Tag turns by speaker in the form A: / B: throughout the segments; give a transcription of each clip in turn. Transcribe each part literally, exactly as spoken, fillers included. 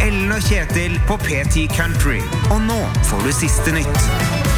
A: Ellen og Kjetil på P ti Country. Og nå får du siste nytt.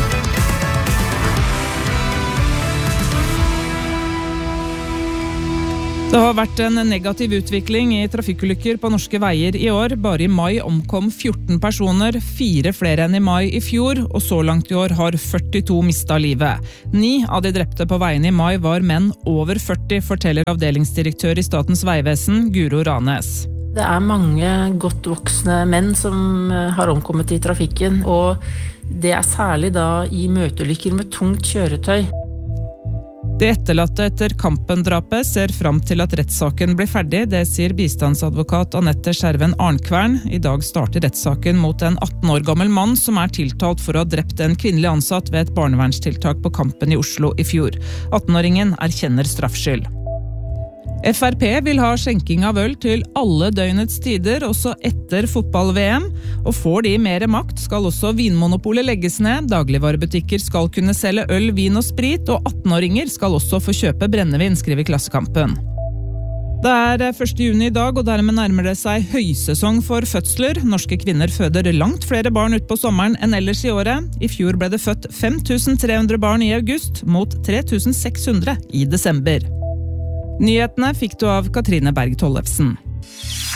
B: Det har vært en negativ utvikling i trafikkulykker på norske veier i år. Bare i mai omkom fjorten personer, fire flere enn i mai i fjor, og så langt i år har førtito mistet livet. Ni av de drepte på veiene i mai var menn over førti, forteller avdelingsdirektør i Statens Vegvesen, Guro Ranes.
C: Det er mange godt voksne menn som har omkommet i trafikken, og det er særlig da i møteulykker med tungt kjøretøy.
B: De etterlatte etter Kampen-drapet ser fram til at rettssaken blir ferdig, det sier bistandsadvokat Anette Skjerven Arnkvern. I dag starter rettssaken mot en atten år gammel mann som er tiltalt for å ha drept en kvinnelig ansatt ved et barnevernstiltak på Kampen i Oslo i fjor. attenåringen erkjenner straffskyld. F R P vil ha skjenking av øl til alle døgnets tider, også etter fotball-V M. Og får de mer makt, skal også vinmonopolet legges ned. Dagligvarebutikker skal kunne selge øl, vin og sprit, og attenåringer skal også få kjøpe brennevin, skriver Klassekampen. Det er første juni i dag, og dermed nærmer det seg høysesong for fødsler. Norske kvinner føder langt flere barn ut på sommeren enn ellers i året. I fjor ble det født fem tusen tre hundre barn i august, mot tre tusen seks hundre i desember. Nyhetene fikk du av Katrine Berg Tollefsen.